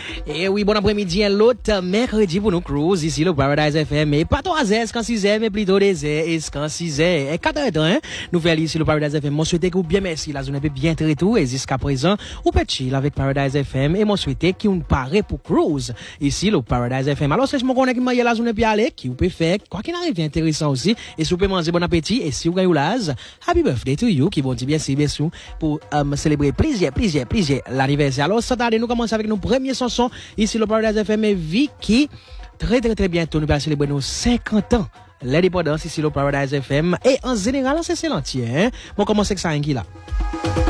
Et oui, bon après-midi, l'autre mercredi pour nous cruise ici le Paradise FM. Et pas 3h, quand 6h, mais plutôt des h, quand 6h. Et 4h, hein, nous faisons ici le Paradise FM. Moi, souhaite que vous bien merci, la zone est bien très tout. Et jusqu'à présent, vous pouvez chill avec Paradise FM. Et moi, souhaite qu'il nous paraît pour cruise ici le Paradise FM. Alors, si je me connais que la zone est bien allée, qui vous peut faire, quoi qu'il arrive, intéressant aussi. Et si vous pouvez manger bon appétit, et si vous gagnez l'az, happy birthday to you, qui vont dire bien si pour célébrer plaisir l'anniversaire. Alors, ça tarde, nous commençons avec nos premiers chansons ici le Paradise FM et Vicky. Très bientôt, nous allons célébrer nos 50 ans. L'indépendance ici le Paradise FM. Et en général, c'est l'entier, hein. Bon, comment c'est que ça, hein, qui là?